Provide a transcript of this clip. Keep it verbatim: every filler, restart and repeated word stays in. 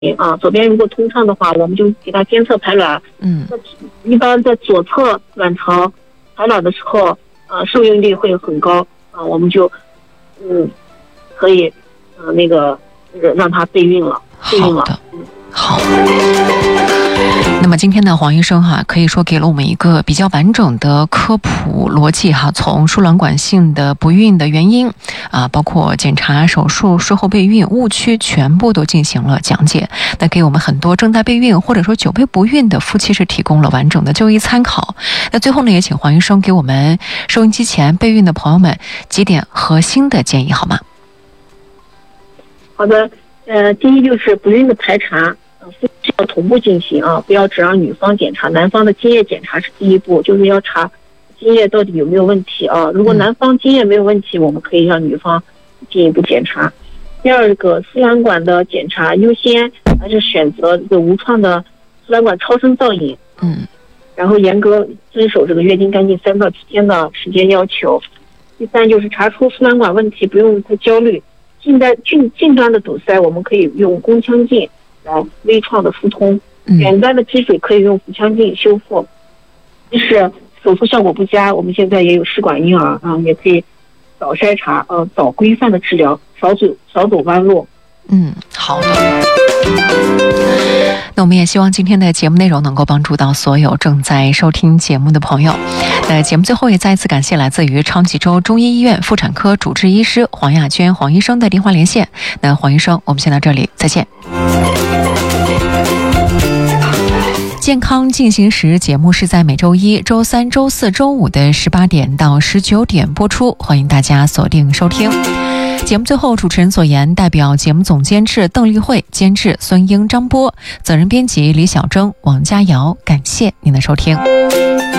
啊，左边如果通畅的话，我们就给他监测排卵。 嗯， 一般在左侧卵巢排卵的时候，呃，受孕率会很高啊，我们就嗯可以呃那个让他备孕了，备孕了。 好的，好。那么今天呢，黄医生哈，可以说给了我们一个比较完整的科普逻辑哈，从输卵管性的不孕的原因啊，包括检查、手术、术后备孕误区，全部都进行了讲解。那给我们很多正在备孕或者说久备不孕的夫妻是提供了完整的就医参考。那最后呢，也请黄医生给我们收音机前备孕的朋友们几点核心的建议好吗？ 好的，呃，第一就是不孕的排查。夫妻要同步进行啊，不要只让女方检查，男方的精液检查是第一步，就是要查精液到底有没有问题啊。如果男方精液没有问题，我们可以让女方进一步检查。第二个，输卵管的检查优先还是选择这个无创的输卵管超声造影， 嗯， 然后严格遵守这个月经干净三到七天的时间要求。第三就是查出输卵管问题，不用太焦虑。近端近近端的堵塞，我们可以用宫腔镜来微创的疏通，远端的积水可以用腹腔镜修复。即使手术效果不佳，我们现在也有试管婴儿啊，也可以早筛查，呃，早规范的治疗，少走少走弯路。 嗯，好的。那我们也希望今天的节目内容能够帮助到所有正在收听节目的朋友。那节目最后也再一次感谢来自于昌吉州中医医院妇产科主治医师黄亚娟黄医生的电话连线。那黄医生，我们先到这里，再见。健康进行时节目是在每周一、周三、周四周五的十八点到十九点播出，欢迎大家锁定收听。节目最后，主持人所言代表节目总监制邓丽慧，监制孙英、张波，责任编辑李小征、王佳瑶，感谢您的收听。